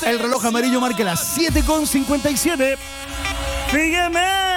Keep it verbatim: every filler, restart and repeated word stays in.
El reloj amarillo marca las siete con cincuenta y siete. Sígueme.